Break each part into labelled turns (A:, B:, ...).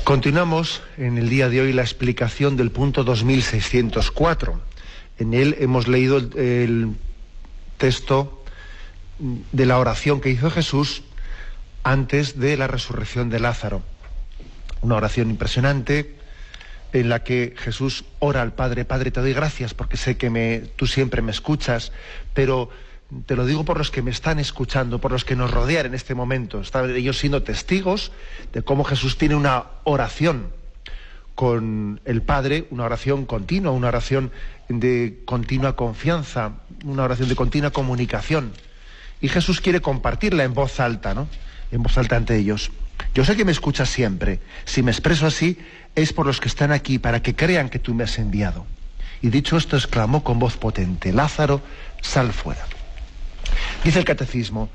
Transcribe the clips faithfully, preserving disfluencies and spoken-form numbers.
A: Continuamos en el día de hoy la explicación del punto dos mil seiscientos cuatro. En él hemos leído el, el texto de la oración que hizo Jesús antes de la resurrección de Lázaro. Una oración impresionante en la que Jesús ora al Padre: Padre, te doy gracias porque sé que me, tú siempre me escuchas, pero te lo digo por los que me están escuchando, por los que nos rodean en este momento. Están ellos siendo testigos de cómo Jesús tiene una oración con el Padre, una oración continua, una oración de continua confianza, una oración de continua comunicación. Y Jesús quiere compartirla en voz alta, ¿no? En voz alta ante ellos. Yo sé que me escuchas siempre. Si me expreso así, es por los que están aquí, para que crean que tú me has enviado. Y dicho esto, exclamó con voz potente: Lázaro, sal fuera. Dice el Catecismo,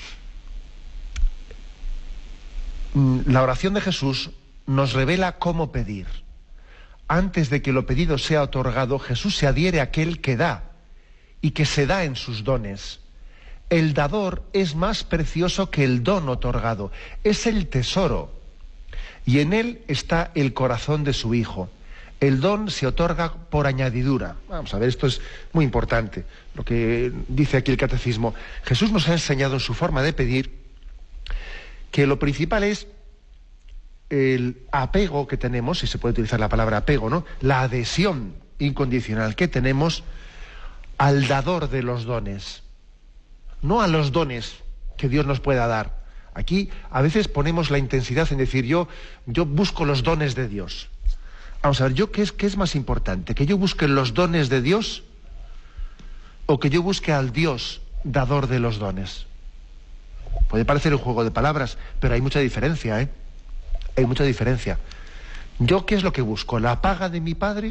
A: la oración de Jesús nos revela cómo pedir. Antes de que lo pedido sea otorgado, Jesús se adhiere a aquel que da y que se da en sus dones. El dador es más precioso que el don otorgado, es el tesoro, y en él está el corazón de su Hijo. El don se otorga por añadidura. Vamos a ver, esto es muy importante, lo que dice aquí el Catecismo. Jesús nos ha enseñado en su forma de pedir que lo principal es el apego que tenemos, si se puede utilizar la palabra apego, ¿no? La adhesión incondicional que tenemos al dador de los dones, no a los dones que Dios nos pueda dar. Aquí a veces ponemos la intensidad en decir yo, yo busco los dones de Dios. Vamos a ver, ¿yo qué es, qué es más importante? ¿Que yo busque los dones de Dios o que yo busque al Dios dador de los dones? Puede parecer un juego de palabras, pero hay mucha diferencia, ¿eh? Hay mucha diferencia. ¿Yo qué es lo que busco? ¿La paga de mi padre?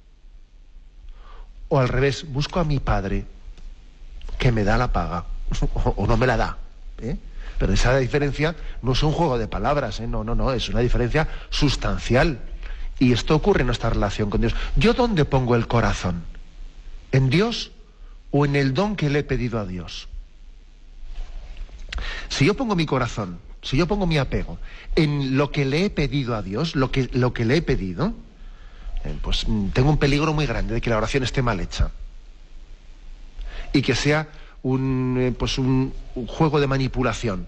A: ¿O al revés, busco a mi padre que me da la paga o, o no me la da? ¿eh? Pero esa diferencia no es un juego de palabras, ¿eh? no, no, no, es una diferencia sustancial. Y esto ocurre en nuestra relación con Dios. ¿Yo dónde pongo el corazón? ¿En Dios o en el don que le he pedido a Dios? Si yo pongo mi corazón, si yo pongo mi apego en lo que le he pedido a Dios, lo que, lo que le he pedido, eh, pues tengo un peligro muy grande de que la oración esté mal hecha. Y que sea un, eh, pues un, un juego de manipulación.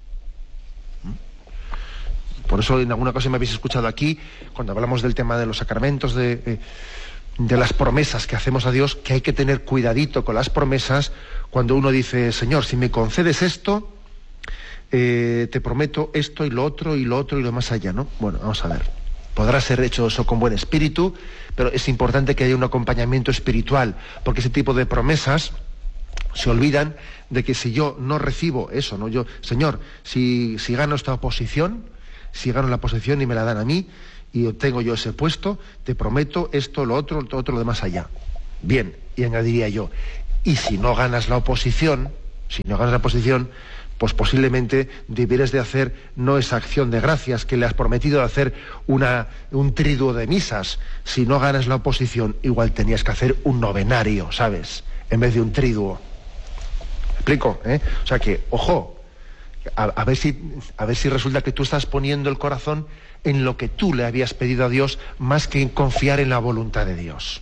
A: Por eso en alguna ocasión me habéis escuchado aquí, cuando hablamos del tema de los sacramentos, de, eh, de las promesas que hacemos a Dios, que hay que tener cuidadito con las promesas, cuando uno dice: Señor, si me concedes esto, eh, te prometo esto y lo otro y lo otro y lo más allá, ¿no? Bueno, vamos a ver. Podrá ser hecho eso con buen espíritu, pero es importante que haya un acompañamiento espiritual, porque ese tipo de promesas se olvidan de que si yo no recibo eso, ¿no? Yo, Señor, si, si gano esta oposición, si gano la posición y me la dan a mí y obtengo yo ese puesto, te prometo esto, lo otro, lo otro, lo demás allá. Bien, y añadiría yo, y si no ganas la oposición, si no ganas la oposición, pues posiblemente debieras de hacer no esa acción de gracias que le has prometido de hacer una, un triduo de misas. Si no ganas la oposición, igual tenías que hacer un novenario, ¿sabes? En vez de un triduo. ¿Me explico? ¿Eh? O sea que, ojo, A, a, ver si, a ver si resulta que tú estás poniendo el corazón en lo que tú le habías pedido a Dios más que en confiar en la voluntad de Dios.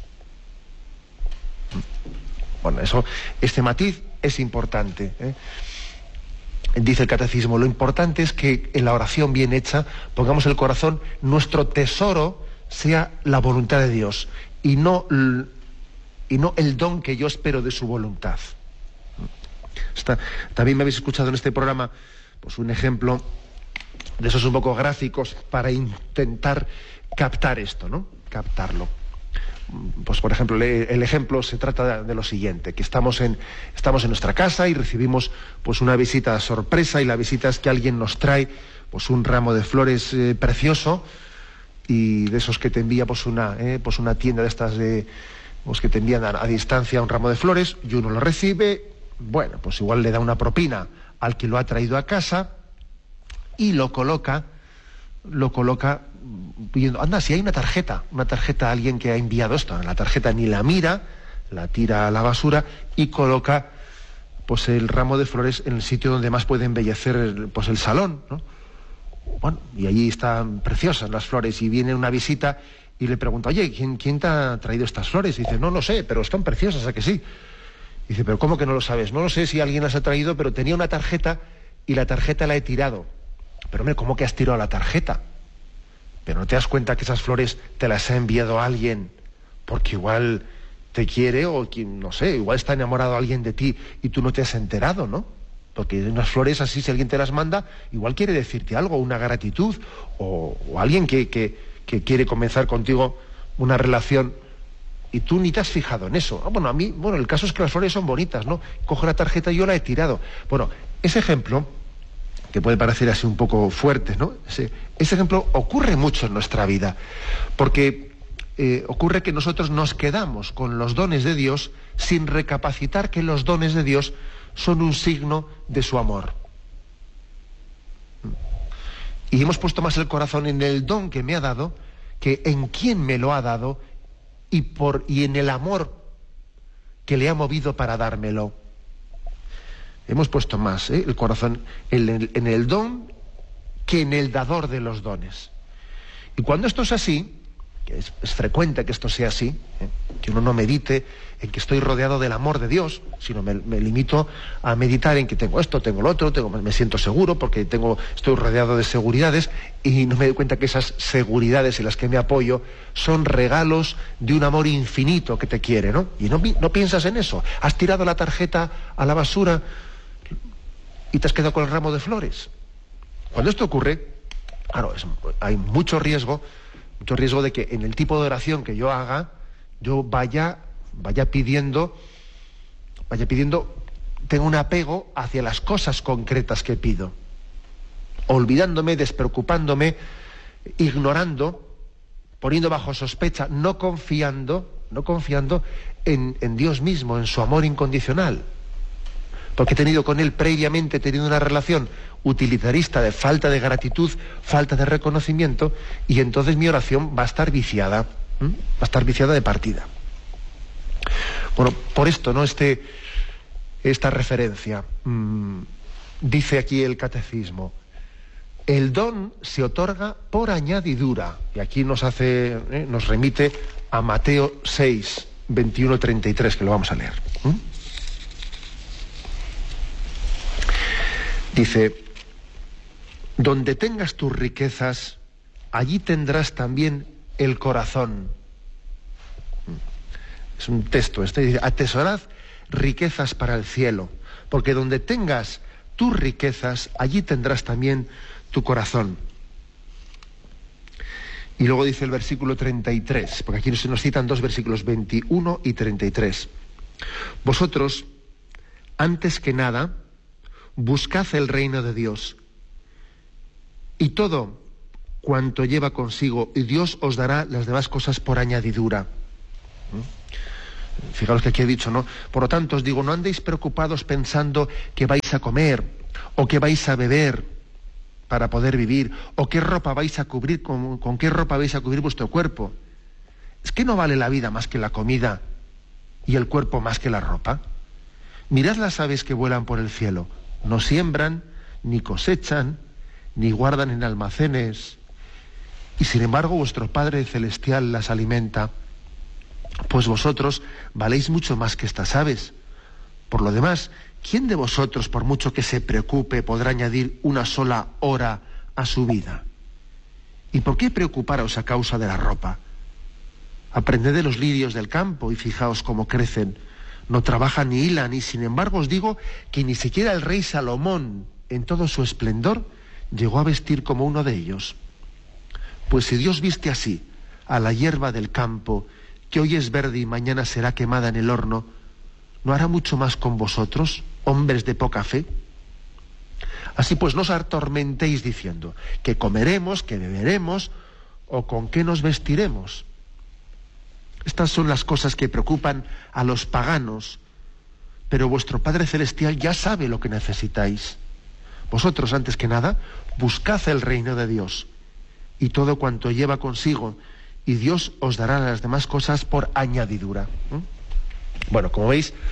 A: Bueno, eso, este matiz es importante, ¿eh? Dice el Catecismo, lo importante es que en la oración bien hecha pongamos el corazón, nuestro tesoro sea la voluntad de Dios y no, y no el don que yo espero de su voluntad. Está, también me habéis escuchado en este programa pues un ejemplo de esos un poco gráficos para intentar captar esto, ¿no? Captarlo. Pues por ejemplo, el ejemplo se trata de lo siguiente, que estamos en, estamos en nuestra casa y recibimos pues una visita sorpresa, y la visita es que alguien nos trae pues un ramo de flores eh, precioso, y de esos que te envía pues una, eh, pues una tienda de estas de, pues que te envían a, a distancia un ramo de flores, y uno lo recibe. Bueno, pues igual le da una propina al que lo ha traído a casa y lo coloca, lo coloca pidiendo, anda, si hay una tarjeta, una tarjeta a alguien que ha enviado esto, la tarjeta ni la mira, la tira a la basura y coloca pues el ramo de flores en el sitio donde más puede embellecer el, pues el salón, ¿no? Bueno, y allí están preciosas las flores, y viene una visita y le pregunta, oye, ¿quién, quién te ha traído estas flores? Y dice, no lo sé, pero están preciosas, ¿a que sí? Y dice, pero ¿cómo que no lo sabes? No lo sé si alguien las ha traído, pero tenía una tarjeta y la tarjeta la he tirado. Pero hombre, ¿cómo que has tirado la tarjeta? Pero ¿no te das cuenta que esas flores te las ha enviado alguien porque igual te quiere o, no sé, igual está enamorado alguien de ti y tú no te has enterado, ¿no? Porque unas flores así, si alguien te las manda, igual quiere decirte algo, una gratitud, o, o alguien que, que, que quiere comenzar contigo una relación y tú ni te has fijado en eso. Ah, bueno, a mí, bueno, el caso es que las flores son bonitas, ¿no? Cojo la tarjeta y yo la he tirado. Bueno, ese ejemplo, que puede parecer así un poco fuerte, ¿no? Ese, ese ejemplo ocurre mucho en nuestra vida, porque eh, ocurre que nosotros nos quedamos con los dones de Dios sin recapacitar que los dones de Dios son un signo de su amor. Y hemos puesto más el corazón en el don que me ha dado que en quién me lo ha dado y, por, y en el amor que le ha movido para dármelo. Hemos puesto más ¿eh? el corazón en el, en el don que en el dador de los dones. Y cuando esto es así, que es, es frecuente que esto sea así, ¿eh? que uno no medite en que estoy rodeado del amor de Dios, sino me, me limito a meditar en que tengo esto, tengo lo otro, tengo, me siento seguro porque tengo, estoy rodeado de seguridades, y no me doy cuenta que esas seguridades en las que me apoyo son regalos de un amor infinito que te quiere, ¿no? Y no, no piensas en eso. Has tirado la tarjeta a la basura y te has quedado con el ramo de flores. Cuando esto ocurre, claro, es, hay mucho riesgo, mucho riesgo de que en el tipo de oración que yo haga, yo vaya, vaya pidiendo, vaya pidiendo, tengo un apego hacia las cosas concretas que pido, olvidándome, despreocupándome, ignorando, poniendo bajo sospecha, no confiando, no confiando en, en Dios mismo, en su amor incondicional. Porque he tenido con él previamente, he tenido una relación utilitarista de falta de gratitud, falta de reconocimiento, y entonces mi oración va a estar viciada, ¿m? va a estar viciada de partida. Bueno, por esto, ¿no? Este, esta referencia, mmm, dice aquí el catecismo, el don se otorga por añadidura, y aquí nos hace, ¿eh? nos remite a Mateo seis, veintiuno, treinta y tres, que lo vamos a leer. ¿m? Dice, donde tengas tus riquezas, allí tendrás también el corazón. Es un texto, este dice, atesorad riquezas para el cielo, porque donde tengas tus riquezas, allí tendrás también tu corazón. Y luego dice el versículo treinta y tres, porque aquí se nos citan dos versículos, veintiuno y treinta y tres. Vosotros, antes que nada, buscad el reino de Dios y todo cuanto lleva consigo, y Dios os dará las demás cosas por añadidura. ¿Mm? Fijaos que aquí he dicho, ¿no? Por lo tanto os digo, no andéis preocupados pensando que vais a comer o que vais a beber para poder vivir, o qué ropa vais a cubrir, con, con qué ropa vais a cubrir vuestro cuerpo. ¿Es que no vale la vida más que la comida y el cuerpo más que la ropa? Mirad las aves que vuelan por el cielo. No siembran, ni cosechan, ni guardan en almacenes, y sin embargo vuestro Padre Celestial las alimenta. Pues vosotros valéis mucho más que estas aves. Por lo demás, ¿quién de vosotros, por mucho que se preocupe, podrá añadir una sola hora a su vida? ¿Y por qué preocuparos a causa de la ropa? Aprended de los lirios del campo y fijaos cómo crecen. No trabajan ni hilan, y sin embargo os digo que ni siquiera el rey Salomón, en todo su esplendor, llegó a vestir como uno de ellos. Pues si Dios viste así a la hierba del campo, que hoy es verde y mañana será quemada en el horno, ¿no hará mucho más con vosotros, hombres de poca fe? Así pues, no os atormentéis diciendo que comeremos, que beberemos, o con qué nos vestiremos. Estas son las cosas que preocupan a los paganos, pero vuestro Padre Celestial ya sabe lo que necesitáis. Vosotros, antes que nada, buscad el reino de Dios y todo cuanto lleva consigo, y Dios os dará las demás cosas por añadidura. ¿Mm? Bueno, como veis,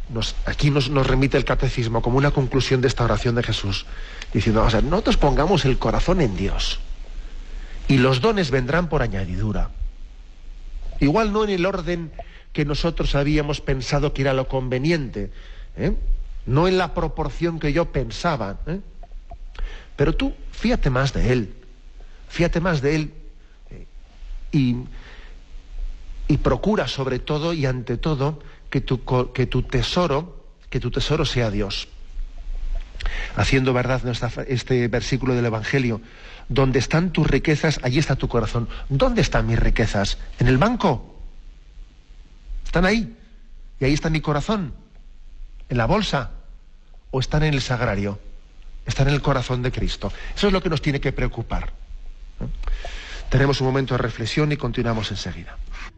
A: nos, aquí nos, nos remite el catecismo como una conclusión de esta oración de Jesús, diciendo, o sea, nosotros pongamos el corazón en Dios y los dones vendrán por añadidura. Igual no en el orden que nosotros habíamos pensado que era lo conveniente, ¿eh? No en la proporción que yo pensaba, ¿eh? Pero tú fíate más de Él, fíate más de Él eh, y, y procura sobre todo y ante todo que tu, que tu tesoro, que tu tesoro sea Dios. Haciendo verdad nuestra, este versículo del Evangelio, donde están tus riquezas, allí está tu corazón. ¿Dónde están mis riquezas? ¿En el banco? ¿Están ahí? ¿Y ahí está mi corazón? ¿En la bolsa? ¿O están en el sagrario? Están en el corazón de Cristo. Eso es lo que nos tiene que preocupar. ¿Eh? Tenemos un momento de reflexión y continuamos enseguida.